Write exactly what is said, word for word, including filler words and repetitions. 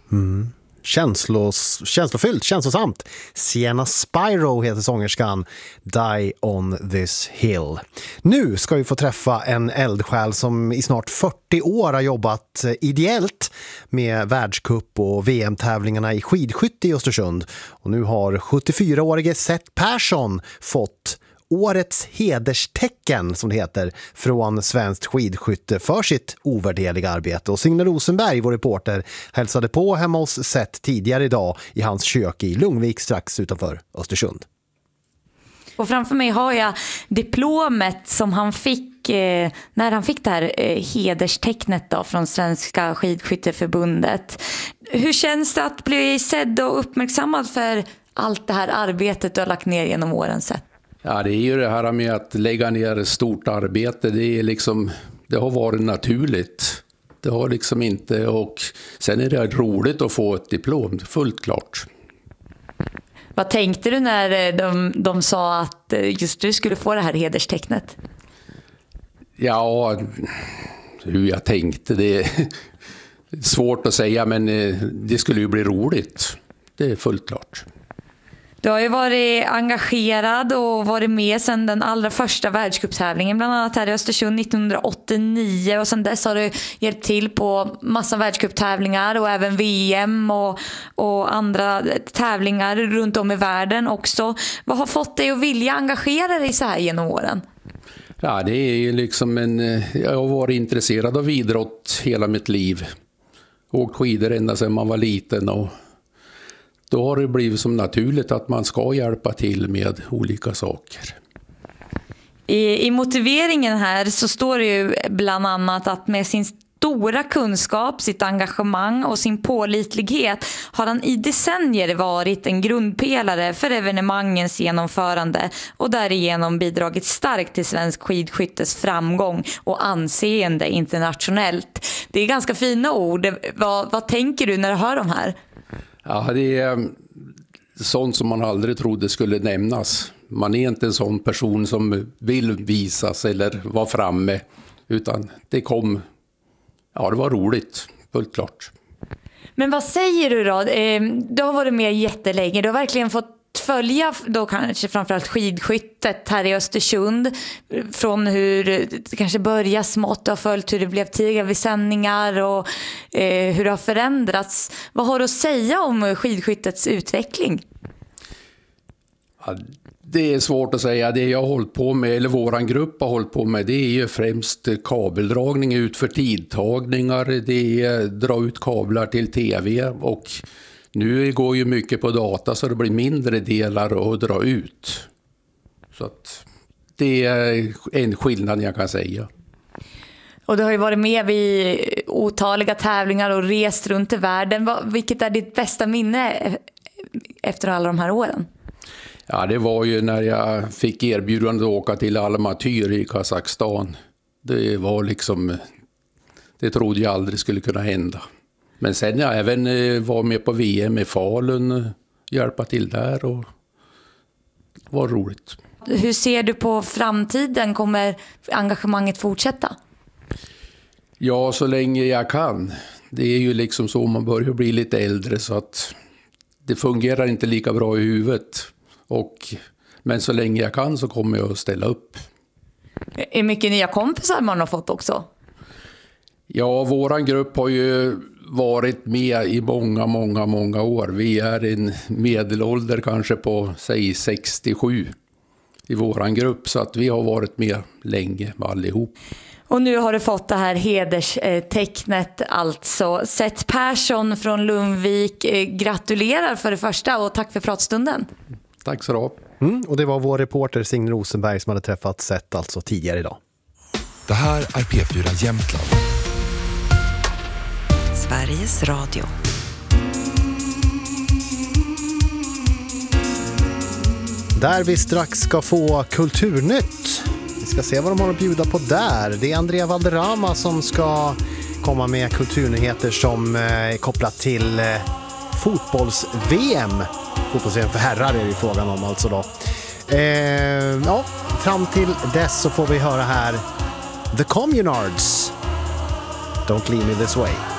Mm. Känslos, känslofyllt, känslosamt. Sienna Spyro heter sångerskan. Die on this hill. Nu ska vi få träffa en eldsjäl som i snart fyrtio år har jobbat ideellt med världscup och V M-tävlingarna i skidskytte i Östersund. Och nu har sjuttiofyraårige Seth Persson fått årets hederstecken, som det heter, från Svenskt skidskytte för sitt ovärderliga arbete. Och Signe Rosenberg, vår reporter, hälsade på hemma hos Seth tidigare idag i hans kök i Lungvik strax utanför Östersund. Och framför mig har jag diplomet som han fick eh, när han fick det här eh, hederstecknet då, från Svenska skidskytteförbundet. Hur känns det att bli sedd och uppmärksammad för allt det här arbetet du har lagt ner genom åren, Seth? Ja, det är ju det här med att lägga ner stort arbete. Det är liksom, det har varit naturligt. Det har liksom inte, och sen är det roligt att få ett diplom, fullt klart. Vad tänkte du när de, de sa att just du skulle få det här hederstecknet? Ja, hur jag tänkte, det är svårt att säga, men det skulle ju bli roligt. Det är fullt klart. Du har ju varit engagerad och varit med sedan den allra första världscuptävlingen, bland annat här i Östersund nittonhundraåttionio, och sedan dess har du hjälpt till på massa världscuptävlingar och även V M och, och andra tävlingar runt om i världen också. Vad har fått dig att vilja engagera dig så här genom åren? Ja, det är ju liksom en, jag har varit intresserad av idrott hela mitt liv. Åkt skidor ända sedan man var liten, och då har det blivit som naturligt att man ska hjälpa till med olika saker. I, i motiveringen här så står det ju bland annat att med sin stora kunskap, sitt engagemang och sin pålitlighet har han i decennier varit en grundpelare för evenemangens genomförande och därigenom bidragit starkt till svensk skidskyttes framgång och anseende internationellt. Det är ganska fina ord. Vad, vad tänker du när du hör de här? Ja, det är sånt som man aldrig trodde skulle nämnas. Man är inte en sån person som vill visas eller vara framme, utan det kom, ja, det var roligt, fullt klart. Men vad säger du då? Du har varit med jättelänge, du har verkligen fått följa då kanske framförallt skidskyttet här i Östersund, från hur det kanske började smått, du har följt hur det blev tv-sändningar och eh, hur det har förändrats. Vad har du att säga om skidskyttets utveckling? Ja, det är svårt att säga. Det jag har hållit på med, eller våran grupp har hållit på med, det är ju främst kabeldragning ut för tidtagningar, det är dra ut kablar till tv, och nu går ju mycket på data så det blir mindre delar att dra ut. Så att det är en skillnad jag kan säga. Och du har ju varit med vid otaliga tävlingar och rest runt i världen. Vilket är ditt bästa minne efter alla de här åren? Ja, det var ju när jag fick erbjudande att åka till Almaty i Kazakstan. Det var liksom, det trodde jag aldrig skulle kunna hända. Men sen jag även var med på V M i Falun, hjälpa till där, och det var roligt. Hur ser du på framtiden? Kommer engagemanget fortsätta? Ja, så länge jag kan. Det är ju liksom så, man börjar bli lite äldre så att det fungerar inte lika bra i huvudet. Och, men så länge jag kan så kommer jag att ställa upp. Är mycket nya kompisar man har fått också? Ja, våran grupp har ju varit med i många, många, många år. Vi är en medelålder kanske på, säg, sextiosju i våran grupp. Så att vi har varit med länge med allihop. Och nu har du fått det här hederstecknet alltså. Seth Persson från Lundvik, gratulerar för det första och tack för pratstunden. Tack så då. Mm, och det var vår reporter Signe Rosenberg som hade träffat Seth alltså tidigare idag. Det här är P fyra Jämtland. Sveriges Radio. Där vi strax ska få Kulturnytt. Vi ska se vad de har att bjuda på där. Det är Andrea Valderrama som ska komma med kulturnyheter som är kopplat till fotbolls-V M. Fotbolls-V M för herrar är det frågan om alltså då. Eh, ja, fram till dess så får vi höra här The Communards. Don't leave me this way.